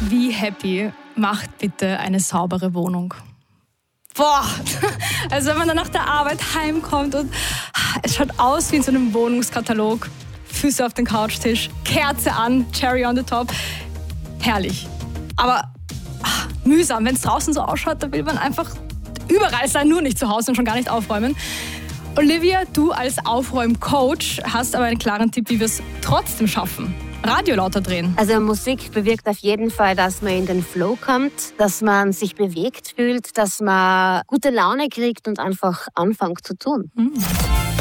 Wie happy macht bitte eine saubere Wohnung? Boah, also wenn man dann nach der Arbeit heimkommt und es schaut aus wie in so einem Wohnungskatalog. Füße auf den Couchtisch, Kerze an, Cherry on the top. Herrlich. Aber mühsam, wenn es draußen so ausschaut, da will man einfach überall sein, nur nicht zu Hause und schon gar nicht aufräumen. Olivia, du als Aufräumcoach hast aber einen klaren Tipp, wie wir es trotzdem schaffen. Radio lauter drehen. Also Musik bewirkt auf jeden Fall, dass man in den Flow kommt, dass man sich bewegt fühlt, dass man gute Laune kriegt und einfach anfängt zu tun.